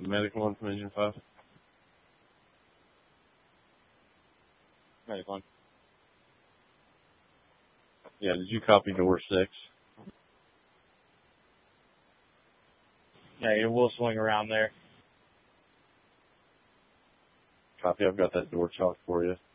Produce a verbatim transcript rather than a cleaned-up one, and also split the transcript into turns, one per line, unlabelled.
the medical one from Engine five?
Medical one.
Yeah, did you copy door six?
Yeah, we'll swing around there.
Copy, I've got that door chalked for you.